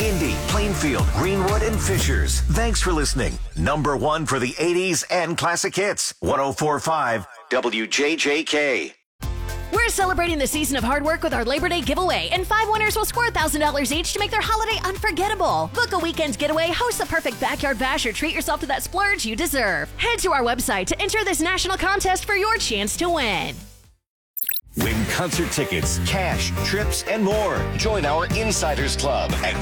Indy, Plainfield, Greenwood, and Fishers. Thanks for listening. Number one for the 80s and classic hits. 104.5 WJJK. We're celebrating the season of hard work with our Labor Day giveaway, and 5 winners will score $1,000 each to make their holiday unforgettable. Book a weekend getaway, host the perfect backyard bash, or treat yourself to that splurge you deserve. Head to our website to enter this national contest for your chance to win. Win concert tickets, cash, trips, and more. Join our Insiders Club at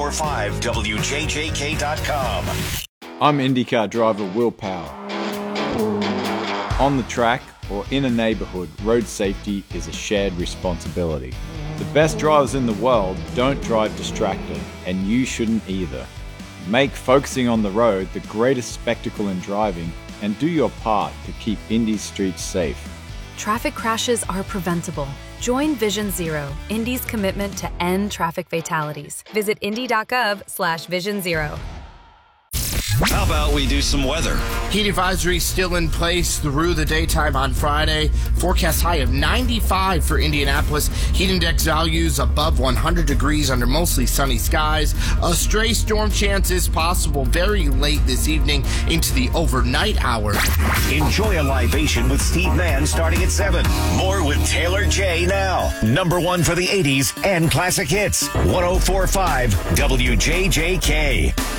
1045WJJK.com. I'm IndyCar driver Will Power. On the track or in a neighborhood, road safety is a shared responsibility. The best drivers in the world don't drive distracted, and you shouldn't either. Make focusing on the road the greatest spectacle in driving, and do your part to keep Indy's streets safe. Traffic crashes are preventable. Join Vision Zero, Indy's commitment to end traffic fatalities. Visit indy.gov/Vision Zero. How about we do some weather? Heat advisory still in place through the daytime on Friday. Forecast high of 95 for Indianapolis. Heat index values above 100 degrees under mostly sunny skies. A stray storm chance is possible very late this evening into the overnight hour. Enjoy a libation with Steve Mann starting at 7. More with Taylor J now. Number one for the 80s and classic hits. 104.5 WJJK.